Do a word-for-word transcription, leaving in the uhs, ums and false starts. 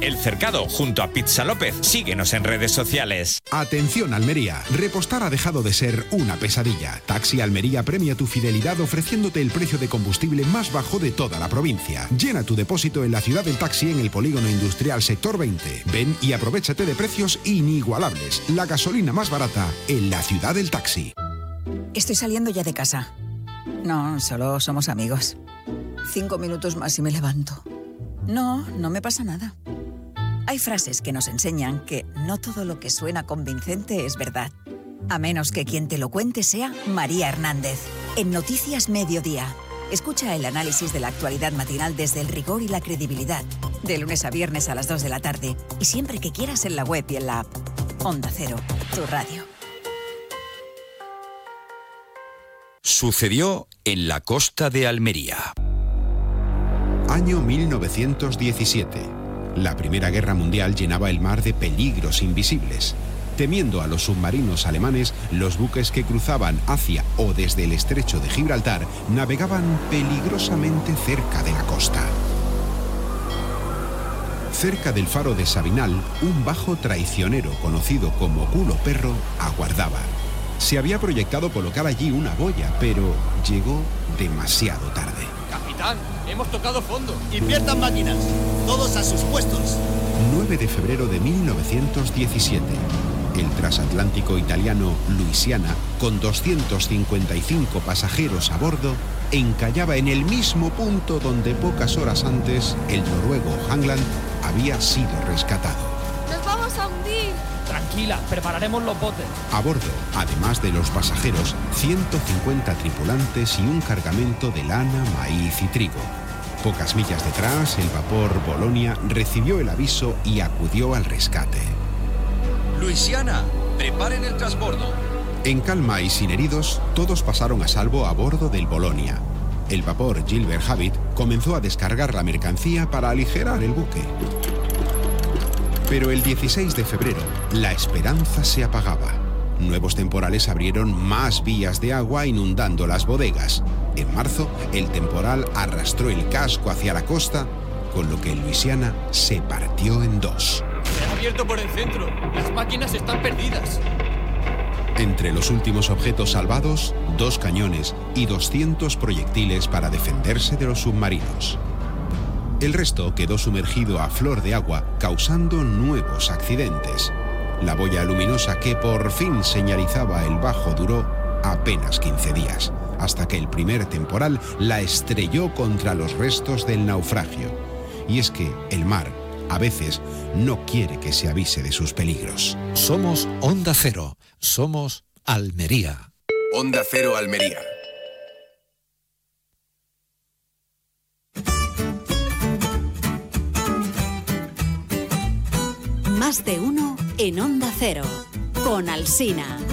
El Cercado, junto a Pizza López. Síguenos en redes sociales. Atención Almería, repostar ha dejado de ser una pesadilla. Taxi Almería premia tu fidelidad ofreciéndote el precio de combustible más bajo de toda la provincia. Llena tu depósito en la ciudad del taxi en el Polígono Industrial Sector veinte. Ven y aprovéchate de precios inigualables. La gasolina más barata en la ciudad del taxi. Estoy saliendo ya de casa. No, solo somos amigos. Cinco minutos más y me levanto. No, no me pasa nada. Hay frases que nos enseñan que no todo lo que suena convincente es verdad. A menos que quien te lo cuente sea María Hernández. En Noticias Mediodía. Escucha el análisis de la actualidad matinal desde el rigor y la credibilidad. De lunes a viernes a las dos de la tarde. Y siempre que quieras en la web y en la app. Onda Cero, tu radio. Sucedió en la costa de Almería. Año mil novecientos diecisiete. La Primera Guerra Mundial llenaba el mar de peligros invisibles. Temiendo a los submarinos alemanes, los buques que cruzaban hacia o desde el estrecho de Gibraltar navegaban peligrosamente cerca de la costa. Cerca del faro de Sabinal, un bajo traicionero conocido como Culo Perro aguardaba. Se había proyectado colocar allí una boya, pero llegó demasiado tarde. Capitán, hemos tocado fondo. Inviertan máquinas. Todos a sus puestos. nueve de febrero de mil novecientos diecisiete. El transatlántico italiano Louisiana, con doscientos cincuenta y cinco pasajeros a bordo, encallaba en el mismo punto donde pocas horas antes el noruego Hangland había sido rescatado. ¡Nos vamos a hundir! Tranquila, prepararemos los botes. A bordo, además de los pasajeros, ciento cincuenta tripulantes y un cargamento de lana, maíz y trigo. Pocas millas detrás, el vapor Bolonia recibió el aviso y acudió al rescate. Luisiana, preparen el transbordo. En calma y sin heridos, todos pasaron a salvo a bordo del Bolonia. El vapor Gilbert Habit comenzó a descargar la mercancía para aligerar el buque. Pero el dieciséis de febrero, la esperanza se apagaba. Nuevos temporales abrieron más vías de agua inundando las bodegas. En marzo, el temporal arrastró el casco hacia la costa, con lo que el Louisiana se partió en dos. Se ha abierto por el centro. Las máquinas están perdidas. Entre los últimos objetos salvados, dos cañones y doscientos proyectiles para defenderse de los submarinos. El resto quedó sumergido a flor de agua, causando nuevos accidentes. La boya luminosa que por fin señalizaba el bajo duró apenas quince días, hasta que el primer temporal la estrelló contra los restos del naufragio. Y es que el mar, a veces, no quiere que se avise de sus peligros. Somos Onda Cero, somos Almería. Onda Cero Almería. Más de uno en Onda Cero, con Alsina.